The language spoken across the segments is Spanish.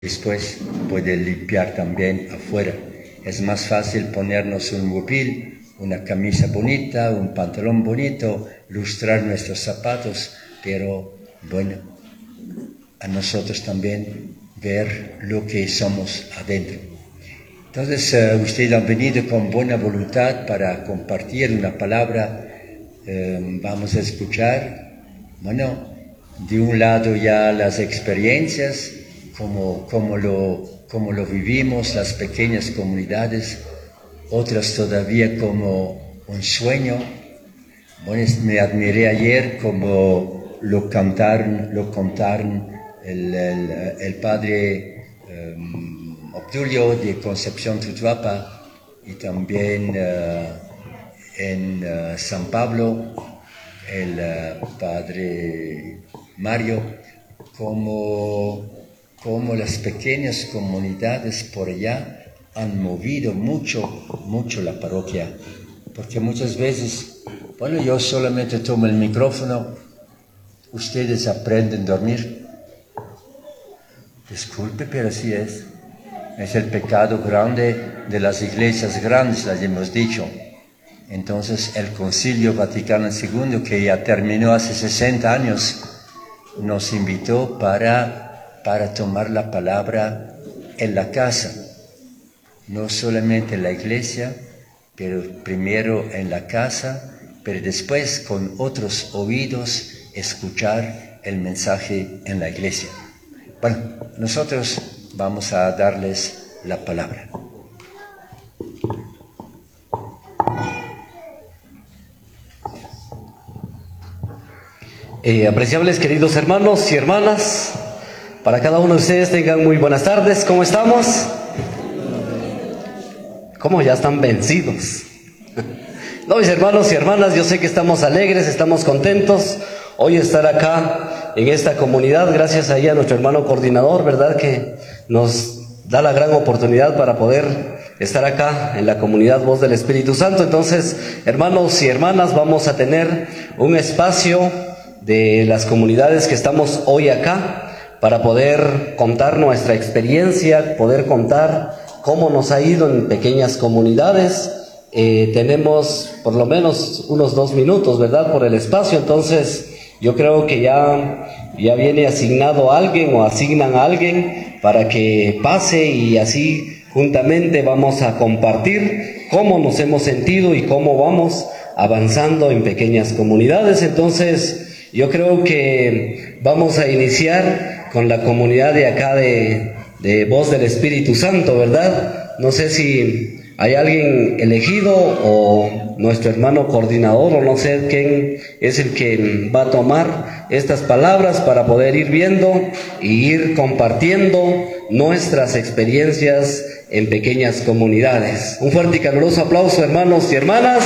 Después puede limpiar también afuera. Es más fácil ponernos un huipil, una camisa bonita, un pantalón bonito, lustrar nuestros zapatos, pero bueno, a nosotros también ver lo que somos adentro. Entonces, usted ha venido con buena voluntad para compartir una palabra. Vamos a escuchar, bueno, de un lado ya las experiencias, cómo lo vivimos, las pequeñas comunidades, otras todavía como un sueño. Bueno, me admiré ayer como lo contaron el padre Obdulio de Concepción Tutuapa y también en San Pablo el padre Mario, como las pequeñas comunidades por allá han movido mucho la parroquia, porque muchas veces, bueno, yo solamente tomo el micrófono, ustedes aprenden a dormir. Disculpe, pero así es. Es el pecado grande de las iglesias grandes, las hemos dicho. Entonces el Concilio Vaticano II, que ya terminó hace 60 años, nos invitó para tomar la palabra en la casa. No solamente en la iglesia, pero primero en la casa, pero después con otros oídos escuchar el mensaje en la iglesia. Bueno, nosotros vamos a darles la palabra. Apreciables queridos hermanos y hermanas, para cada uno de ustedes tengan muy buenas tardes. ¿Cómo estamos? ¿Cómo ya están vencidos? No, mis hermanos y hermanas, yo sé que estamos alegres, estamos contentos hoy estar acá en esta comunidad, gracias ahí a nuestro hermano coordinador, ¿verdad? Que nos da la gran oportunidad para poder estar acá en la comunidad Voz del Espíritu Santo. Entonces, hermanos y hermanas, vamos a tener un espacio de las comunidades que estamos hoy acá para poder contar nuestra experiencia, poder contar cómo nos ha ido en pequeñas comunidades. Tenemos por lo menos unos 2 minutos, ¿verdad?, por el espacio. Entonces yo creo que ya viene asignado a alguien o asignan a alguien para que pase, y así juntamente vamos a compartir cómo nos hemos sentido y cómo vamos avanzando en pequeñas comunidades. Entonces yo creo que vamos a iniciar con la comunidad de acá de Voz del Espíritu Santo, ¿verdad? No sé si hay alguien elegido o nuestro hermano coordinador, o no sé quién es el que va a tomar estas palabras para poder ir viendo y ir compartiendo nuestras experiencias en pequeñas comunidades. Un fuerte y caluroso aplauso, hermanos y hermanas.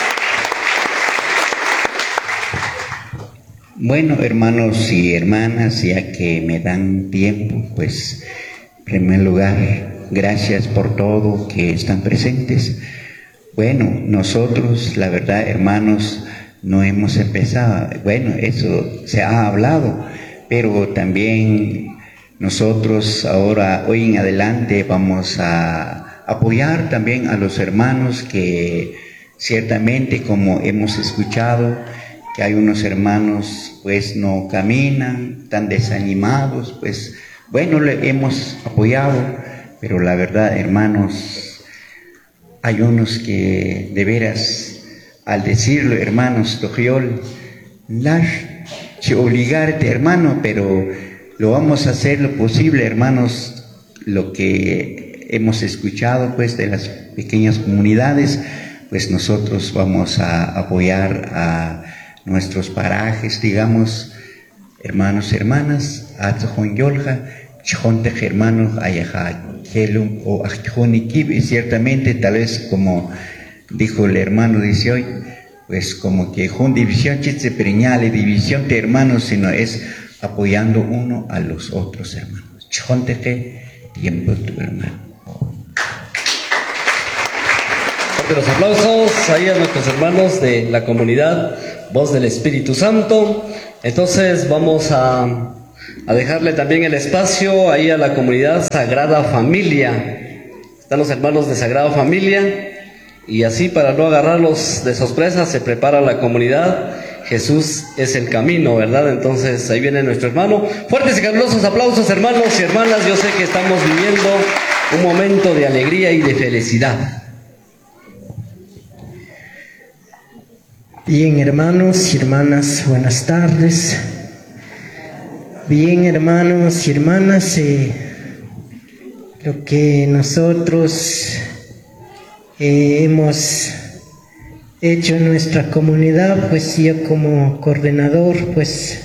Bueno, hermanos y hermanas, ya que me dan tiempo, pues en primer lugar, gracias por todo que están presentes. Bueno, nosotros, la verdad, hermanos, no hemos empezado. Bueno, eso se ha hablado, pero también nosotros ahora, hoy en adelante, vamos a apoyar también a los hermanos que ciertamente, como hemos escuchado, que hay unos hermanos pues no caminan, están desanimados, pues bueno, le hemos apoyado, pero la verdad, hermanos, hay unos que de veras, al decirlo, hermanos, tojiol, obligarte, hermano, pero lo vamos a hacer lo posible, hermanos, lo que hemos escuchado pues de las pequeñas comunidades, pues nosotros vamos a apoyar a nuestros parajes, digamos, hermanos, hermanas, hermanos, y ciertamente, tal vez como dijo el hermano, dice hoy, pues como que con división, división de hermanos, sino es apoyando uno a los otros hermanos. Tiempo tu hermano. Los aplausos ahí a nuestros hermanos de la comunidad Voz del Espíritu Santo. Entonces vamos a a dejarle también el espacio ahí a la comunidad Sagrada Familia. Están los hermanos de Sagrada Familia, y así, para no agarrarlos de sorpresa, se prepara la comunidad. Jesús es el camino, ¿verdad? Entonces ahí viene nuestro hermano. Fuertes y calurosos aplausos, hermanos y hermanas. Yo sé que estamos viviendo un momento de alegría y de felicidad. Bien, hermanos y hermanas, buenas tardes. Bien, hermanos y hermanas, lo que nosotros hemos hecho en nuestra comunidad, pues yo como coordinador, pues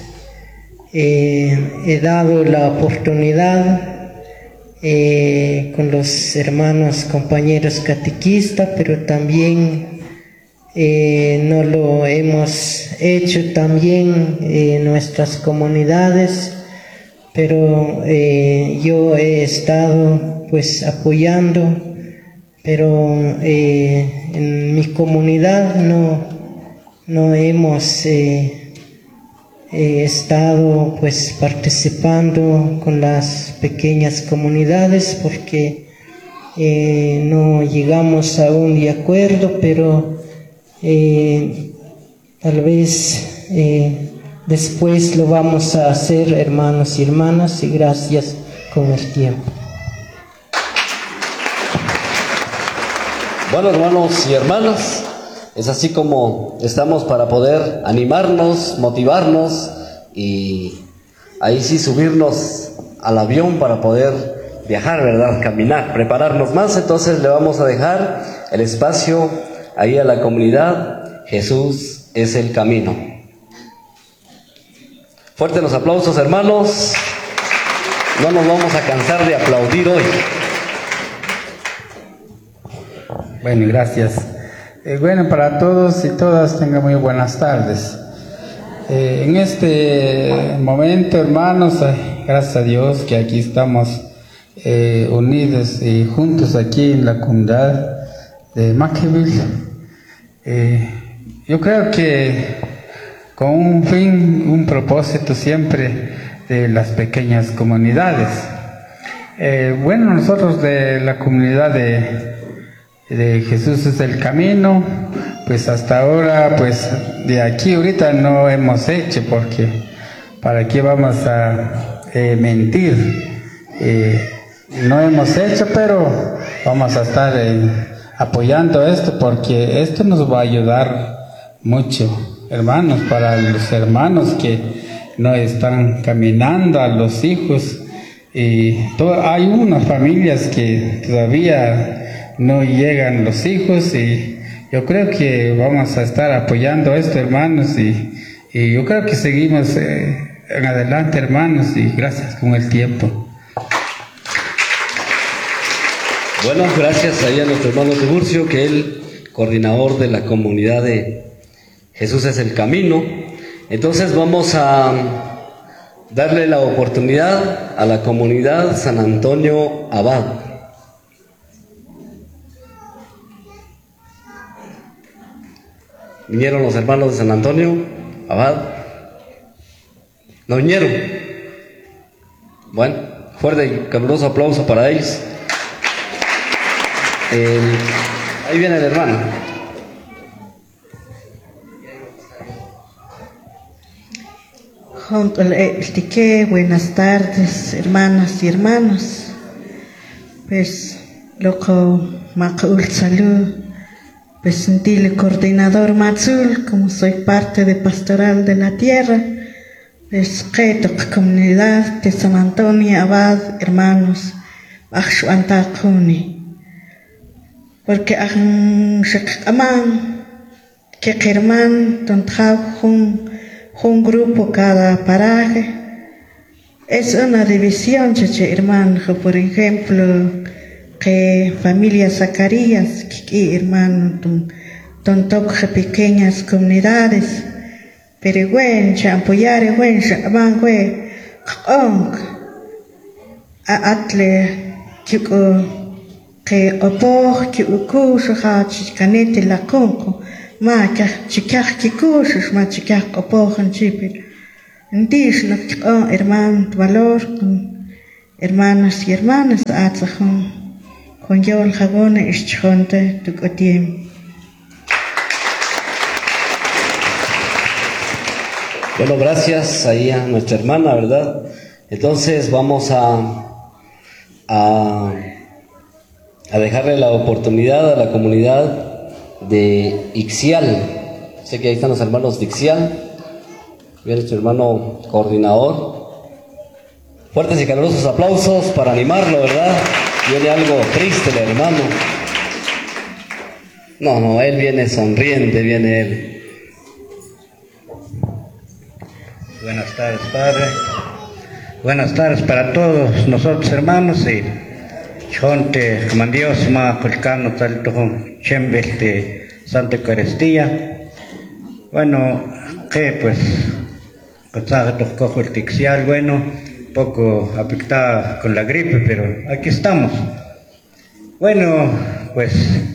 he dado la oportunidad con los hermanos compañeros catequistas, pero también no lo hemos hecho también en nuestras comunidades, pero yo he estado pues apoyando, pero en mi comunidad no hemos estado pues participando con las pequeñas comunidades porque no llegamos a un acuerdo, pero tal vez después lo vamos a hacer, hermanos y hermanas, y gracias con el tiempo. Bueno, hermanos y hermanas, es así como estamos para poder animarnos, motivarnos y ahí sí subirnos al avión para poder viajar, ¿verdad? Caminar, prepararnos más. Entonces le vamos a dejar el espacio ahí a la comunidad. Jesús es el camino. Fuertes los aplausos, hermanos. No nos vamos a cansar de aplaudir hoy. Bueno, gracias. Bueno, para todos y todas, tengan muy buenas tardes. En este momento, hermanos, gracias a Dios que aquí estamos unidos y juntos aquí en la comunidad de Maqueville. Yo creo que con un fin, un propósito siempre de las pequeñas comunidades. Bueno, nosotros de la comunidad de Jesús es el camino, pues hasta ahora, pues de aquí ahorita no hemos hecho, porque para qué vamos a mentir. No hemos hecho, pero vamos a estar apoyando esto, porque esto nos va a ayudar mucho, hermanos, para los hermanos que no están caminando, a los hijos. Y hay unas familias que todavía no llegan los hijos, y yo creo que vamos a estar apoyando esto, hermanos, y yo creo que seguimos en adelante, hermanos, y gracias con el tiempo. Bueno, gracias ahí a nuestro hermano Tiburcio, que es el coordinador de la comunidad de Jesús es el camino. Entonces vamos a darle la oportunidad a la comunidad San Antonio Abad. ¿Vinieron los hermanos de San Antonio Abad? ¿No vinieron? Bueno, fuerte y caluroso aplauso para ellos. Ahí viene el hermano. Buenas tardes, hermanas y hermanos. Pues, loco, Macaul Salud. Pues sentirle coordinador Matzul, como soy parte de Pastoral de la Tierra, pues reto comunidad de San Antonio Abad, hermanos, porque que herman un grupo cada paraje, es una división, hermano, por ejemplo, que familia Zacarías, que hermano, toque pequeñas comunidades, pero bueno, apoyar, bueno, van, güey, atle, que opor, que ucuso, canete la conco, ma, que chicar, que cusos, ma, chicar, opor, en chipil. Entonces, hermano, valor, hermanas y hermanas, con yo el jagón, ischonte, tu cotiem. Bueno, gracias ahí a nuestra hermana, ¿verdad? Entonces vamos a dejarle la oportunidad a la comunidad de Ixial. Sé que ahí están los hermanos de Ixial. Viene nuestro hermano coordinador. Fuertes y calurosos aplausos para animarlo, ¿verdad? Viene algo triste el hermano. No, él viene sonriente, viene él. Buenas tardes, Padre. Buenas tardes para todos nosotros, hermanos. Y Chonte, Dios, Ma, Colcano, Taltojón, Chembel de Santa Eucaristía. Bueno, que pues, el tixial, bueno, un poco afectada con la gripe, pero aquí estamos. Bueno, pues,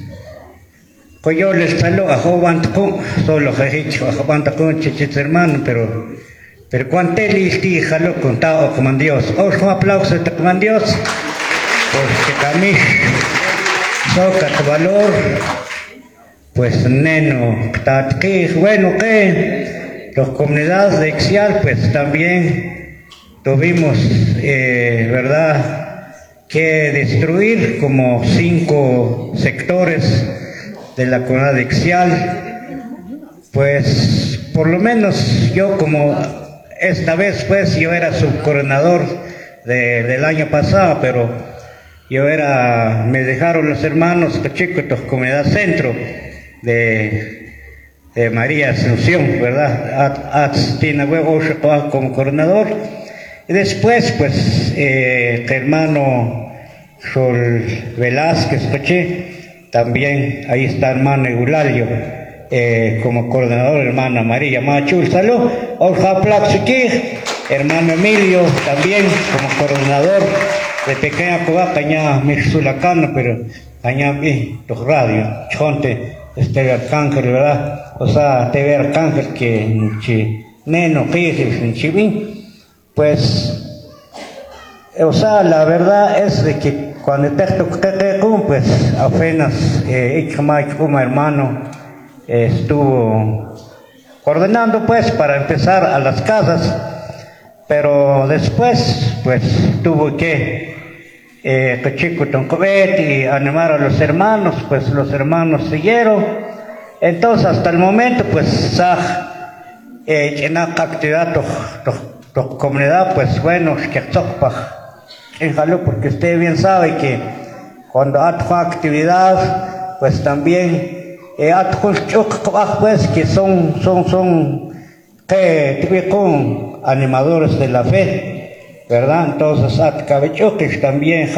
yo les saludo a Jovantacón, solo he dicho a Jovantacón, chichis hermano, pero cuando él jalo contado con Dios, os un aplauso con Dios, porque también soca tu valor, pues neno, bueno que las comunidades de Ixial, pues también tuvimos, verdad, que destruir como 5 sectores de la comunidad de Ixial, pues por lo menos yo como esta vez pues yo era subcoordinador del año pasado, pero me dejaron los hermanos Cachicotos, Comunidad Centro de María Asunción, ¿verdad? Como coordinador. Y después pues hermano Sol Velázquez, también ahí está hermano Eulalio. Como coordinador, hermana María Machul, salud, hermano Emilio, también como coordinador de Pequeña Cuba, Cañá Mirsulacano, pero Cañá los radios, Chonte, TV Arcángel, ¿verdad? O sea, TV Arcángel que en Neno, Pijis, en Chivín, pues, o sea, la verdad es de que cuando el texto pues apenas como hermano estuvo ordenando pues para empezar a las casas, pero después pues tuvo que y animar a los hermanos, pues los hermanos siguieron. Entonces hasta el momento pues en la actividad la comunidad pues bueno porque usted bien sabe que cuando hay actividad pues también pues que son con animadores de la fe, ¿verdad? Entonces también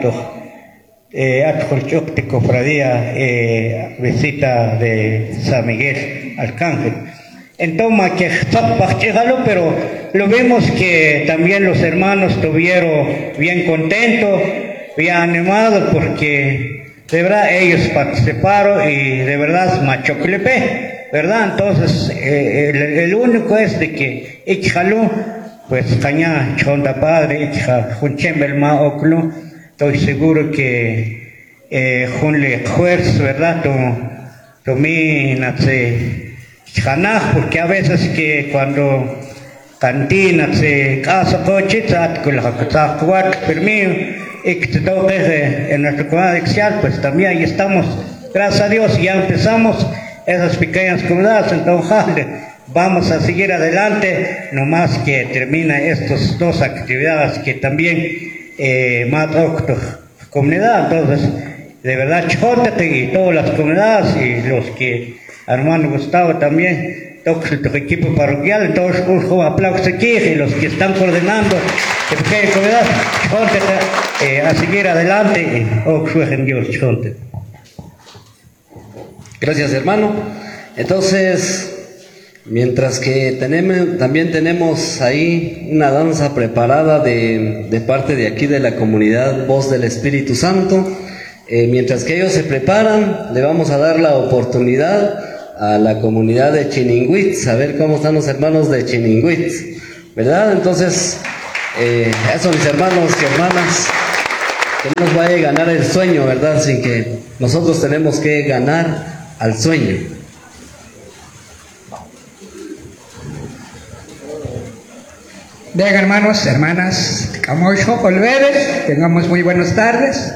cofradía visita de San Miguel Arcángel. Entonces pero lo vemos que también los hermanos estuvieron bien contentos, bien animados, porque de verdad ellos participaron y de verdad machoclepe, ¿verdad? Entonces el único es de que Ichjalú, pues cañá chonda padre, Junchembel ma oclu, estoy seguro que junle fuerza, ¿verdad? Porque a veces que cuando cantina se casa cochita con la cuatro permiso y que en nuestra comunidad de Ixial, pues también ahí estamos, gracias a Dios, ya empezamos esas pequeñas comunidades. Entonces vamos a seguir adelante, nomás que termina estas 2 actividades que también más comunidad. Entonces de verdad Chótate y todas las comunidades y los que hermano Gustavo también, todo el equipo parroquial, entonces un aplauso aquí y los que están coordinando de pequeña comunidad, a seguir adelante, Dios, Gracias, hermano. Entonces, mientras que también tenemos ahí una danza preparada de parte de aquí de la comunidad Voz del Espíritu Santo, mientras que ellos se preparan, le vamos a dar la oportunidad a la comunidad de Chininguitz, a ver cómo están los hermanos de Chininguitz. ¿verdad? Entonces, eso, mis hermanos y hermanas, que no nos vaya a ganar el sueño, ¿verdad? Sin que nosotros tenemos que ganar al sueño. Bien, hermanos, hermanas, tengamos muy buenas tardes.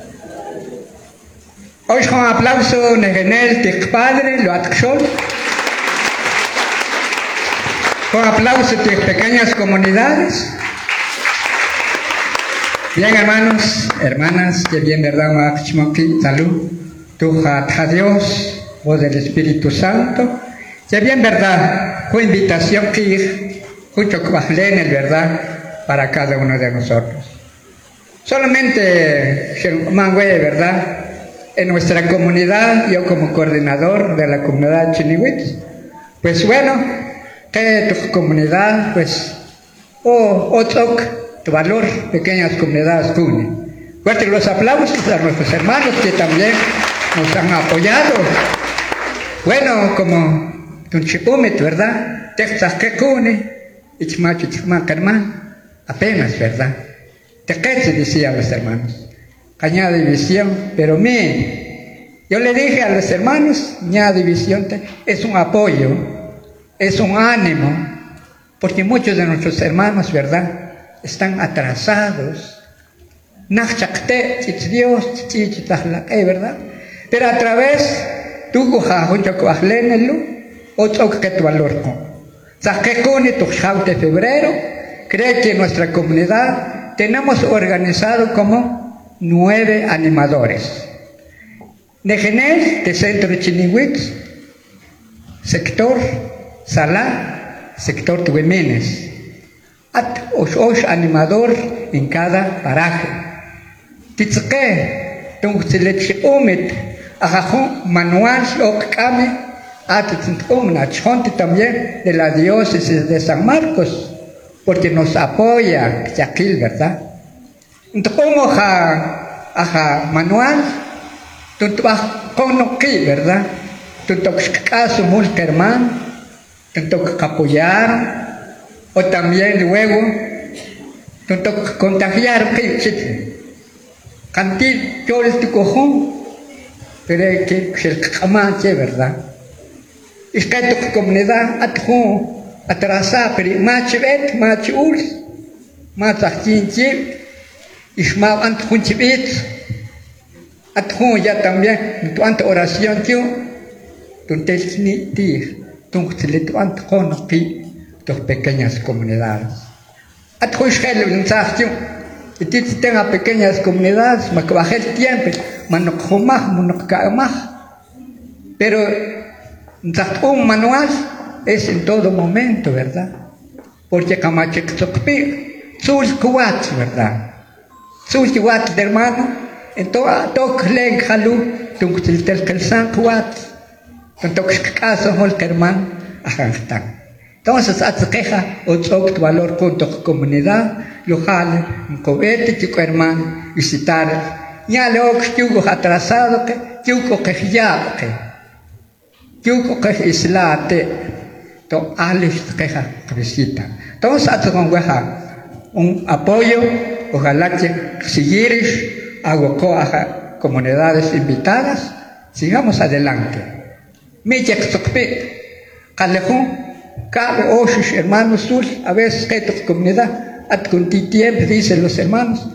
Hoy con aplauso negenel tic padre lo atxol. Con aplauso tic pequeñas comunidades. Bien, hermanos, hermanas, que bien verdad machmoki salud. Tuja a Dios, voz del Espíritu Santo. Que bien verdad, fue invitación que mucho en el verdad para cada uno de nosotros. Solamente, verdad, en nuestra comunidad, yo como coordinador de la comunidad Chiniwitz, pues bueno, que tu comunidad, pues, otro tu valor, pequeñas comunidades pune. Fuertes los aplausos a nuestros hermanos que también nos han apoyado. Bueno, como Tunchipumit, ¿verdad? Texas que cune. Apenas, ¿verdad? Te decía a los hermanos, cañada división, pero yo le dije a los hermanos, ña división es un apoyo, es un ánimo, porque muchos de nuestros hermanos, ¿verdad?, están atrasados, ¿verdad? Pero a través tu otro que tu valor con. De febrero, cree que en nuestra comunidad tenemos organizado como 9 animadores. Negenel, de Centro Chiniwitz, sector Salá, sector Tuemines. Ocho animador en cada paraje. Titzke, Tunchilech Umit, Ajajun, Manual, Okame, también de la diócesis de San Marcos, porque nos apoya Yaquil, ¿verdad? Entonces, como manual, ¿verdad? Caso Mulkerman, apoyaron, o también luego, contagiaron, Cantil, yo les digo, pero que el camache, ¿verdad? Es que tu comunidad atrasada, pero más vet, más ul, más achinchip, y más antunchibit, ya también, tu ante oración, tu telcnitir, tu tus pequeñas comunidades. Y tenga pequeñas comunidades, me bajé el tiempo, pero un manual es en todo momento, ¿verdad? Porque ¿verdad? De hermano, en todo len jalú, entonces, haz queja, otro valor con tu comunidad, lo jale, un cobete, chico hermano, visitar, ya luego que atrasado, que ya, Yuko que islate, to alif queja visita. Entonces, un apoyo, ojalá que seguir hago comunidades invitadas, sigamos adelante. Mi Calejón, cada ocho hermanos sul, a veces que tu comunidad, tiempo, dicen los hermanos,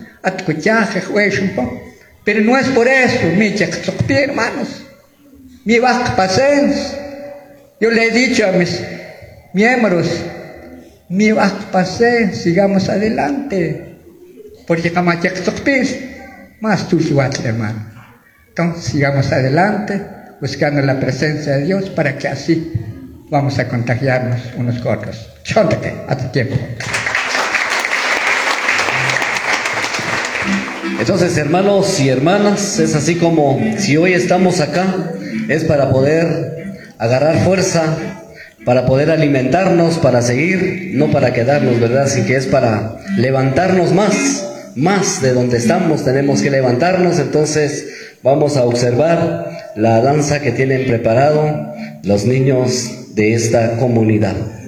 pero no es por eso, mi hermanos. Mi baja paciencia. Yo le he dicho a mis miembros, mi baja paciencia, sigamos adelante. Porque como más tú hermano. Entonces sigamos adelante, buscando la presencia de Dios para que así vamos a contagiarnos unos con otros. Chóntate, hace tiempo. Entonces, hermanos y hermanas, es así como si hoy estamos acá, es para poder agarrar fuerza, para poder alimentarnos, para seguir, no para quedarnos, ¿verdad? Así que es para levantarnos más de donde estamos, tenemos que levantarnos. Entonces vamos a observar la danza que tienen preparado los niños de esta comunidad.